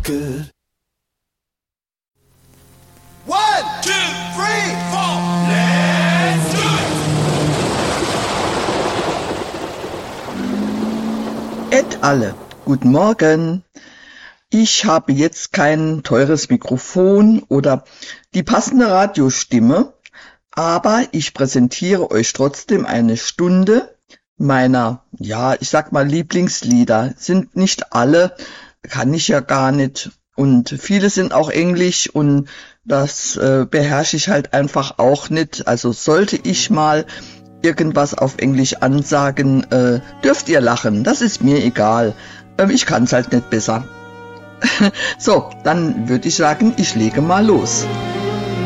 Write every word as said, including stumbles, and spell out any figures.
good. One, two, three, four, let's do it! Et alle, guten Morgen. Ich habe jetzt kein teures Mikrofon oder die passende Radiostimme, aber ich präsentiere euch trotzdem eine Stunde meiner, ja, ich sag mal Lieblingslieder. Sind nicht alle, kann ich ja gar nicht. Und viele sind auch Englisch und das äh, beherrsche ich halt einfach auch nicht. Also sollte ich mal irgendwas auf Englisch ansagen, äh, dürft ihr lachen. Das ist mir egal. Ähm, ich kann's halt nicht besser. So, dann würde ich sagen, ich lege mal los.